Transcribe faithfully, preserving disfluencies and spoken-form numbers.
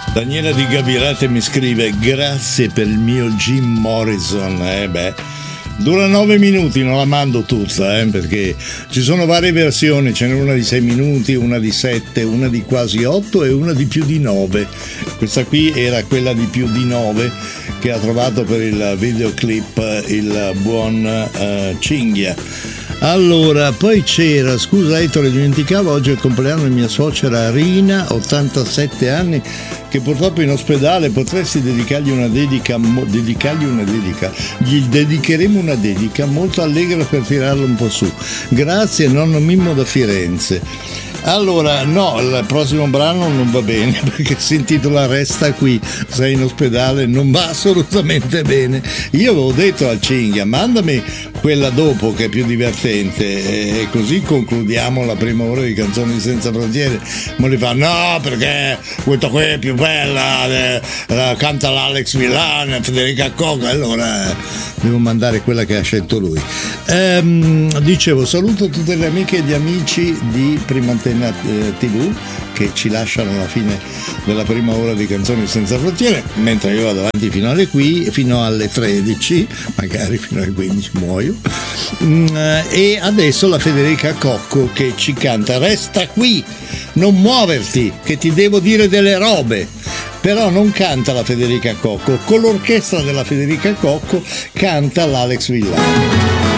Daniela di Gavirate mi scrive: grazie per il mio Jim Morrison. Eh beh, dura nove minuti, non la mando tutta, eh, perché ci sono varie versioni, ce n'è una di sei minuti, una di sette, una di quasi otto e una di più di nove. Questa qui era quella di più di nove che ha trovato per il videoclip il buon uh, Cinghia. Allora, poi c'era, scusa Ettore, dimenticavo, oggi è il compleanno di mia suocera Rina, ottantasette anni, che purtroppo è in ospedale. Potresti dedicargli una dedica, mo, dedicargli una dedica, gli dedicheremo una dedica molto allegra per tirarlo un po' su. Grazie, nonno Mimmo da Firenze. Allora, no, il prossimo brano non va bene perché si intitola Resta qui, sei in ospedale, non va assolutamente bene. Io avevo detto al Cinghia, mandami quella dopo che è più divertente e così concludiamo la prima ora di Canzoni Senza Frontiere. Ma lui fa no, perché questa qui è più bella, eh, eh, canta l'Alex Millan, Federica Cocca, allora eh, devo mandare quella che ha scelto lui. Ehm, dicevo, saluto tutte le amiche e gli amici di Prima Antena tivù che ci lasciano alla fine della prima ora di Canzoni Senza Frontiere, mentre io vado avanti fino alle qui, fino alle tredici, magari fino alle quindici muoio. E adesso la Federica Cocco che ci canta Resta qui, non muoverti, che ti devo dire delle robe. Però non canta la Federica Cocco, con l'orchestra della Federica Cocco canta l'Alex Villani.